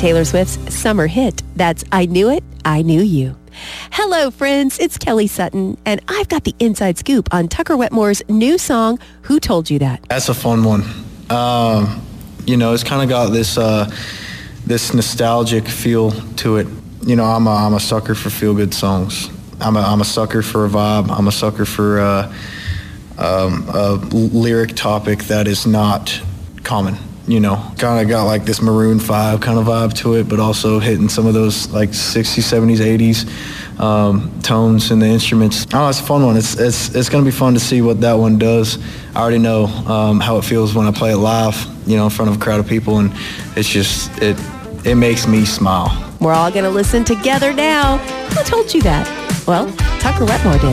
Taylor Swift's summer hit. That's I Knew It, I Knew You. Hello, friends. It's Kelly Sutton, and I've got the inside scoop on Tucker Wetmore's new song, Who Told You That? That's a fun one. It's kind of got this nostalgic feel to it. I'm a sucker for feel-good songs. I'm a sucker for a vibe. I'm a sucker for a lyric topic that is not common. Kind of got like this Maroon 5 kind of vibe to it, but also hitting some of those like 60s, 70s, 80s tones in the instruments. Oh, it's a fun one. It's going to be fun to see what that one does. I already know how it feels when I play it live, in front of a crowd of people, and it's just, it makes me smile. We're all going to listen together now. Who told you that? Well, Tucker Wetmore did.